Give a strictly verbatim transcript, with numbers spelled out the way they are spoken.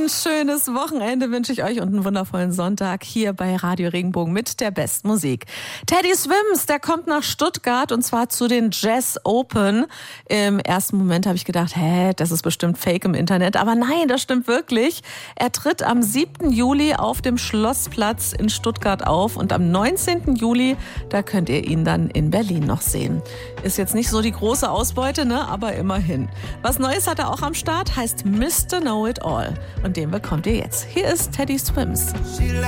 schönes Wochenende wünsche ich euch und einen wundervollen Sonntag hier bei Radio Regenbogen mit der besten Musik. Teddy Swims, der kommt nach Stuttgart und zwar zu den Jazz Open. Im ersten Moment habe ich gedacht, hä, das ist bestimmt Fake im Internet. Aber nein, das stimmt wirklich. Er tritt am siebten Juli auf dem Schlossplatz in Stuttgart auf und am neunzehnten Juli, da könnt ihr ihn dann in Berlin noch sehen. Ist jetzt nicht so die große Ausbeute, ne? Aber immerhin. Was Neues hat er auch am Start, heißt Mister Know It All. Und den bekommt ihr jetzt. Hier ist Teddy Swims.